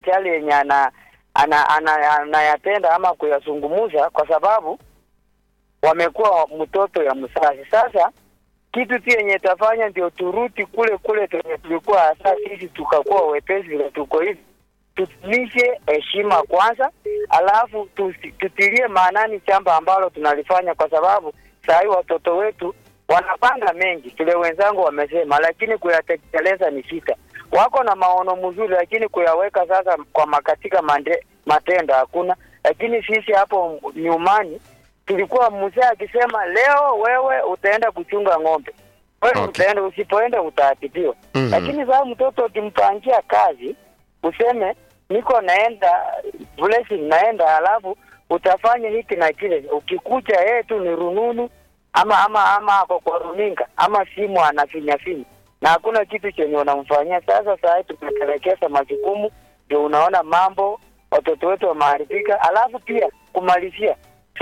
yale yenye anayatenda ama kuyazungumza, kwa sababu wamekuwa mtoto ya mzazi. Sasa kitu tu yenye tafanya ndio turuti kule tulikuwa hasa sisi, tukakuwa wepesi vile tuko hivi. Tutumishe heshima kwanza, alafu tutilie maanani chamba ambalo tunalifanya, kwa sababu saa hii watoto wetu wanapanga mengi, tule wenzangu wamesema, lakini kuyatekeleza ni shida. Wako na maono mzuri, lakini kuyaweka sasa kwa katika matendo hakuna. Lakini sisi hapo nyumani tulikuwa mzee akisema leo wewe utaenda kuchunga ng'ombe, wewe utaenda, usipoenda utaadhibiwa. Lakini sasa mtoto ukimpangia kazi useme niko naenda blessing naenda, alafu utafanya hiki na kile, ukikuja yeye tu ni rununu ama kwa runinga ama simu anafinya na hakuna kitu chenye unamfanyia. Sasa tumepelekeza majukumu, ndio unaona mambo watoto wetu wameharibika. Alafu pia kumalizia,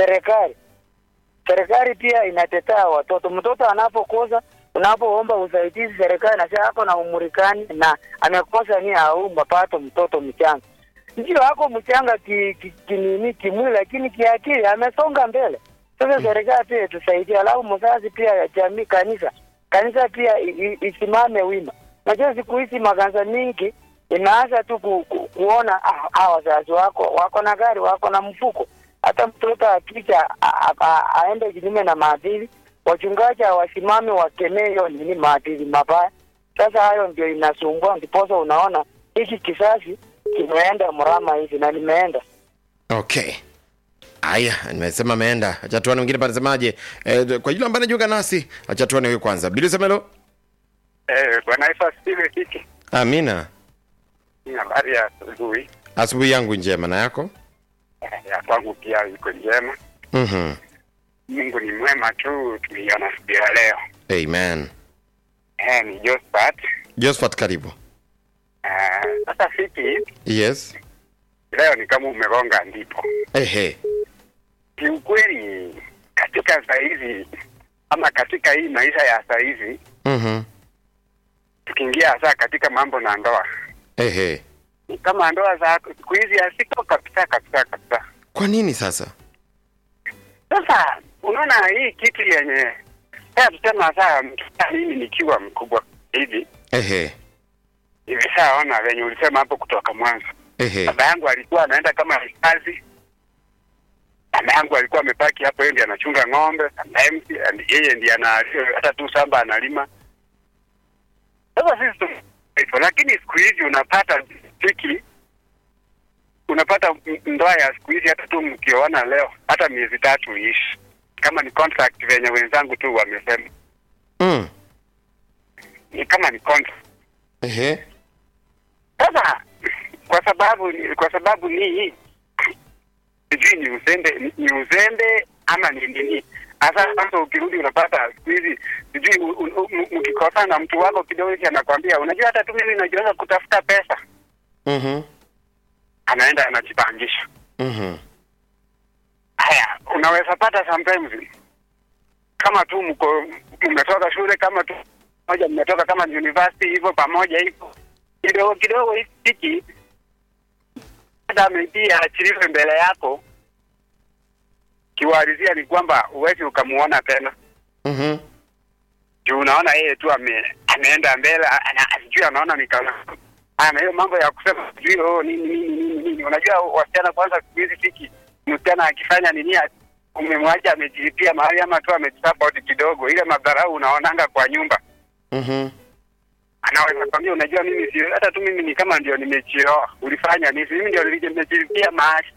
serikali pia inatetea watoto. Mtoto anapokosa, unapoomba usaidizi, serikali nasema hapo na umurikani na amekosa ni au mapato mtoto mchanga. Ndio hako mchanga kimwili, lakini kiakili amesonga mbele. Sasa serikali pia tusaidie, alafu mzazi pia ya jamii, kanisa pia isimame wima. Najua siku hizi makanisa mingi inaanza tu kuona wazazi wako na gari, wako na mfuko. Hata mtoto akija aende kinyume na maadili, wachungaji wasimame wakemee hiyo nini maadili mabaya. Sasa hayo ndio inasumbua, ndipo unaona hiki kisasi kimeenda mrama hivi na limeenda. Okay. Aya, nimesema ameenda. Acha tuone mwingine panasemaje. Kwa yule ambaye anajiunga nasi, acha tuone huyu kwanza. Bili Semelo. Bwana Isa Steve Hiki. Amina. Habari ya asubuhi. Asubuhi yangu njema, na yako? Ya kwangu pia iko njema. Mungu ni mwema tu, tuliona siku ya leo. Amen. Ni Josephat karibu. Sasa Hiki. Yes. Leo ni kama umegonga ndipo. Kiukweli katika saizi ama katika hii maisha ya saizi, tukiingia hasa katika mambo na ndoa. Kama ndoa za siku hizi hasiko kabisa. Kwa nini sasa? Sasa unaona hii kitu yenye tusema sasa, mimi nikiwa mkubwa hivi nimeshaona venye ulisema hapo kutoka mwanzo. Baba yangu alikuwa anaenda kama kazi, mama yangu alikuwa amepaki hapo, yeye ndiye anachunga ng'ombe, yeye ndiye hata tu shamba analima. Sasa sisi lakini siku hizi unapata ndoa ya siku hizi hata tu mkioana leo hata miezi 3 ishi kama ni contract venye wenzangu tu wamesema. Ni kama ni contract. Sasa kwa sababu ni sijui ni uzembe ama ni nini. Sasa kwanza ukirudi unapata siku hizi sijui mkikosana na mtu wako kidogo hivi anakuambia unajua hata tu mimi najiona kutafuta pesa. Anaenda anajipangisha. Haya, unaweza pata sometimes kama tu mmetoka shule, kama tu moja mmetoka kama university hivyo pamoja hivyo. Kidogo hiki hata pia achiliwe mbele yako, kiwalizia ni kwamba uwezi ukamuona tena. Juu unaona yeye tu ameenda mbele, sijui anaona nikana ana hiyo mambo ya kusema sijui nini. Unajua wasichana kwanza siku hizi Hiki, msichana akifanya nini umemwacha amejilipia mahali ama tu amejisupport kidogo, ile madharau unaonanga kwa nyumba. Anaweza kwambia unajua mimi si hata tu mimi ni kama ndio nimechioa, ulifanya nini? Mimi ndio nimejilipia mahali.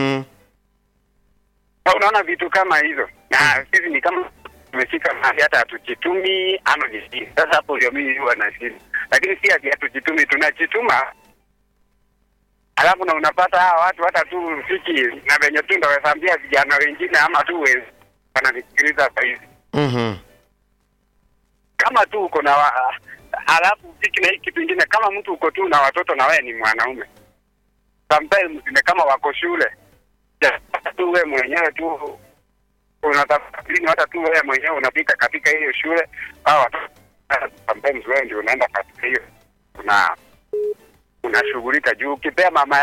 Unaona vitu kama hizo. Na sisi ni kama tumefika mahali hata hatujitumi ama nini. Sasa hapo ndio mimi huwa na shida. Lakini si ati hatujitumi, tunajituma. Alafu na unapata hawa watu hata tu Hiki na venye tu ndio waambia vijana wengine ama tu wewe wanafikiria sasa hivi. Kama tu uko na alafu Hiki na hiki kingine, kama mtu uko tu na watoto na wewe ni mwanaume, sometimes ni kama wako shule tu, wewe mwenyewe tu unatafuta hata tu wewe mwenyewe unapika katika hiyo shule au sometimes wewe ndio unaenda katika hiyo unashughulika juu ukipea mama